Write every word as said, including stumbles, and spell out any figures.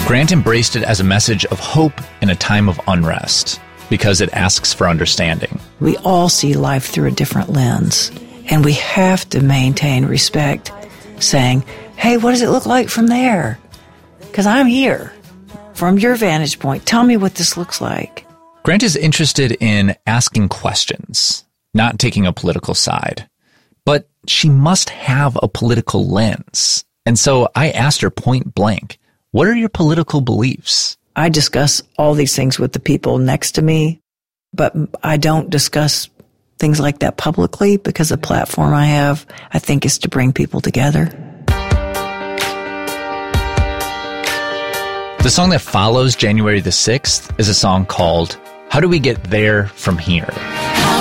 Grant embraced it as a message of hope in a time of unrest because it asks for understanding. We all see life through a different lens, and we have to maintain respect, saying, hey, what does it look like from there? Because I'm here. From your vantage point, tell me what this looks like. Grant is interested in asking questions, not taking a political side. But she must have a political lens. And so I asked her point blank, what are your political beliefs? I discuss all these things with the people next to me, but I don't discuss things like that publicly because the platform I have, I think, is to bring people together. The song that follows January the sixth is a song called How Do We Get There From Here?